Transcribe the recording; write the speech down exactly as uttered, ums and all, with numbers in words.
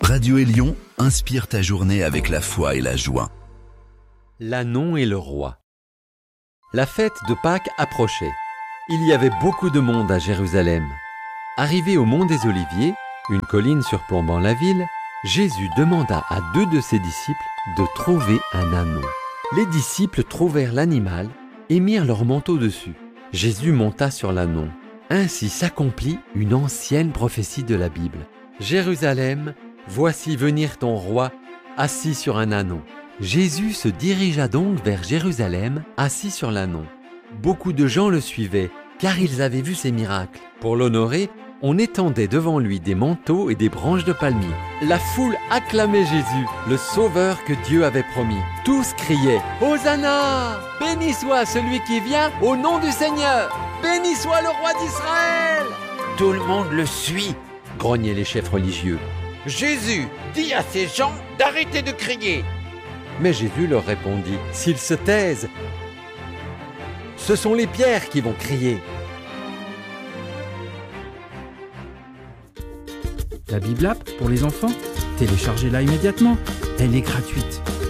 Radio Élion inspire ta journée avec la foi et la joie. L'ânon et le roi. La fête de Pâques approchait. Il y avait beaucoup de monde à Jérusalem. Arrivé au mont des Oliviers, une colline surplombant la ville, Jésus demanda à deux de ses disciples de trouver un ânon. Les disciples trouvèrent l'animal et mirent leur manteau dessus. Jésus monta sur l'ânon. Ainsi s'accomplit une ancienne prophétie de la Bible. Jérusalem, voici venir ton roi, assis sur un ânon. Jésus se dirigea donc vers Jérusalem, assis sur l'ânon. Beaucoup de gens le suivaient, car ils avaient vu ses miracles. Pour l'honorer, on étendait devant lui des manteaux et des branches de palmier. La foule acclamait Jésus, le sauveur que Dieu avait promis. Tous criaient « Hosanna ! Béni soit celui qui vient au nom du Seigneur ! Béni soit le roi d'Israël !» Tout le monde le suit, grognaient les chefs religieux. Jésus, dis à ces gens d'arrêter de crier. Mais Jésus leur répondit « S'ils se taisent, ce sont les pierres qui vont crier. » La Bible App pour les enfants, téléchargez-la immédiatement. Elle est gratuite.